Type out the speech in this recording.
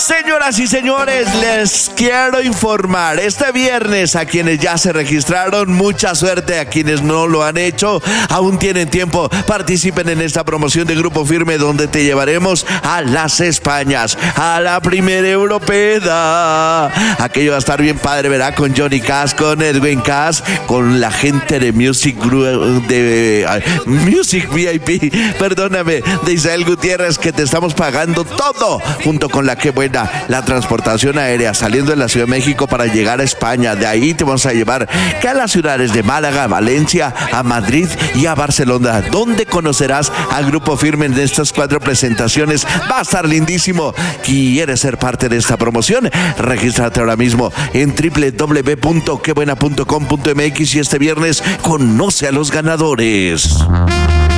Señoras y señores, les quiero informar este viernes a quienes ya se registraron, mucha suerte a quienes no lo han hecho, aún tienen tiempo, participen en esta promoción de Grupo Firme donde te llevaremos a las Españas, a la primera europea. Aquello va a estar bien padre, ¿verdad? Con Johnny Cash, con Edwin Cash, con la gente de Music VIP, perdóname, de Isabel Gutiérrez, que te estamos pagando todo, junto con la que buena, la transportación aérea saliendo de la Ciudad de México para llegar a España. De ahí te vamos a llevar que a las ciudades de Málaga, a Valencia, a Madrid y a Barcelona, donde conocerás al Grupo Firme en estas 4 presentaciones. Va a estar lindísimo. ¿Quieres ser parte de esta promoción? Regístrate ahora mismo en www.quebuena.com.mx y este viernes conoce a los ganadores.